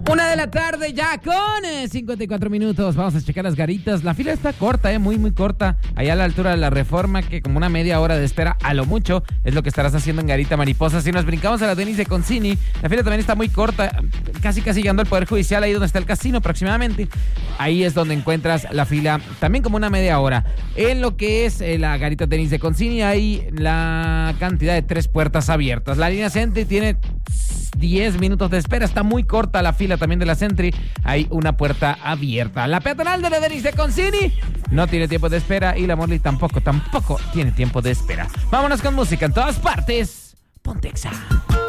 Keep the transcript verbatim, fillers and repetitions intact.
Una de la tarde ya con eh, cincuenta y cuatro minutos. Vamos a checar las garitas. La fila está corta, eh, muy, muy corta. Allá a la altura de la Reforma, que como una media hora de espera, a lo mucho, es lo que estarás haciendo en Garita Mariposa. Si nos brincamos a la Denis de Concini, la fila también está muy corta, casi casi llegando al Poder Judicial, ahí donde está el casino aproximadamente. Ahí es donde encuentras la fila, también como una media hora. En lo que es eh, la Garita Denis de Concini, hay la cantidad de tres puertas abiertas. La línea Sentry tiene diez minutos de espera, está muy corta la fila también de la Sentry, hay una puerta abierta. La peatonal de la Denis de Concini no tiene tiempo de espera y la Morley tampoco, tampoco tiene tiempo de espera. Vámonos con música en todas partes. Ponte Exa.